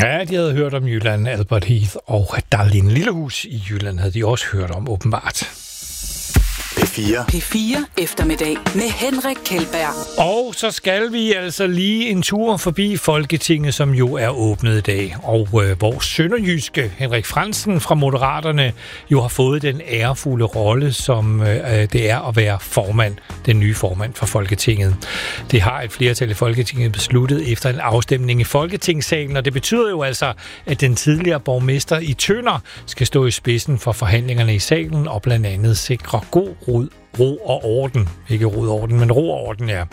Ja, de havde hørt om Jylland, Albert Heath og Darlene Lillehus i Jylland havde de også hørt om, åbenbart. P4 eftermiddag med Henrik Kjeldberg. Og så skal vi altså lige en tur forbi Folketinget, som jo er åbnet i dag. Og hvor sønderjyske Henrik Frandsen fra Moderaterne jo har fået den ærefulde rolle, som det er at være formand, den nye formand for Folketinget. Det har et flertal i Folketinget besluttet efter en afstemning i Folketingssalen, og det betyder jo altså, at den tidligere borgmester i Tønder skal stå i spidsen for forhandlingerne i salen og blandt andet sikre god ro og orden. Ikke ro og orden, men ro og orden, ja.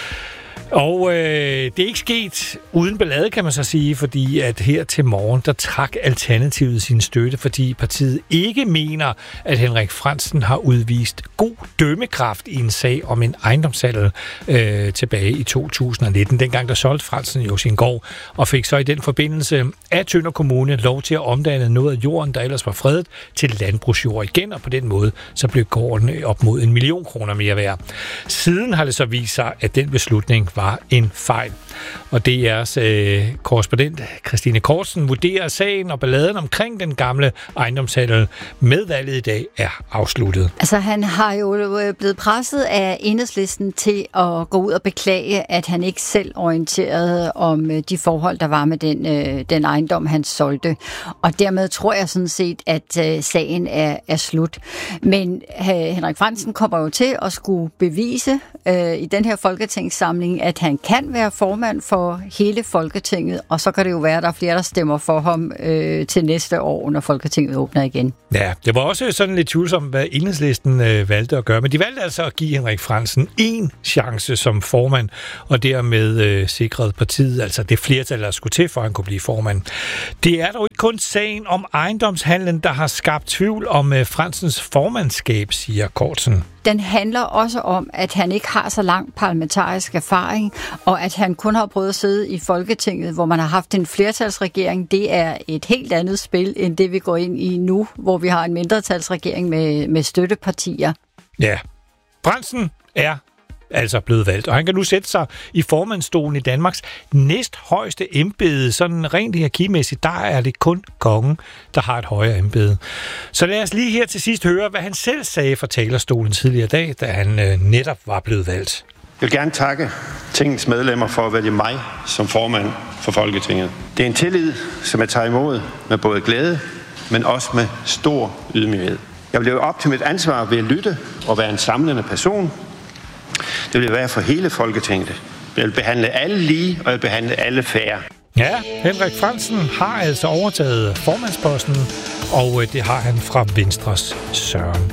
Og det er ikke sket uden ballade, kan man så sige, fordi at her til morgen, der trak Alternativet sin støtte, fordi partiet ikke mener, at Henrik Frandsen har udvist god dømmekraft i en sag om en ejendomshandel tilbage i 2019. Dengang der solgte Frandsen jo sin gård, og fik så i den forbindelse af Tønder Kommune lov til at omdanne noget af jorden, der ellers var fredet, til landbrugsjord igen, og på den måde så blev gården op mod 1 million kroner mere værd. Siden har det så vist sig, at den beslutning var en fejl. Og DR's korrespondent Christine Kortsen vurderer sagen og balladen omkring den gamle ejendomshandel med valget i dag er afsluttet. Altså han har jo blevet presset af Enhedslisten til at gå ud og beklage, at han ikke selv orienterede om de forhold, der var med den ejendom, han solgte. Og dermed tror jeg sådan set, at sagen er slut. Men Henrik Frandsen kommer jo til at skulle bevise i den her folketingssamling, at han kan være formand for hele Folketinget, og så kan det jo være, at der er flere, der stemmer for ham til næste år, når Folketinget åbner igen. Ja, det var også sådan lidt tvivlsomt, hvad Enhedslisten valgte at gøre, men de valgte altså at give Henrik Frandsen en chance som formand, og dermed sikrede partiet, altså det flertal, der skulle til, for at han kunne blive formand. Det er dog ikke kun sagen om ejendomshandlen, der har skabt tvivl om Frandsens formandskab, siger Kortsen. Den handler også om, at han ikke har så lang parlamentarisk erfaring, og at han kun har prøvet at sidde i Folketinget, hvor man har haft en flertalsregering. Det er et helt andet spil, end det vi går ind i nu, hvor vi har en mindretalsregering med støttepartier. Ja, Frandsen er altså blevet valgt, og han kan nu sætte sig i formandsstolen i Danmarks næsthøjeste embede. Sådan rent hierarkimæssigt, der er det kun kongen, der har et højere embede. Så lad os lige her til sidst høre, hvad han selv sagde fra talerstolen tidligere dag, da han netop var blevet valgt. Jeg vil gerne takke Tingets medlemmer for at vælge mig som formand for Folketinget. Det er en tillid, som jeg tager imod med både glæde, men også med stor ydmyghed. Jeg vil leve op til mit ansvar ved at lytte og være en samlende person. Det vil være for hele Folketinget. Jeg vil behandle alle lige, og jeg vil behandle alle fair. Ja, Henrik Frandsen har altså overtaget formandsposten, og det har han fra Venstres Søren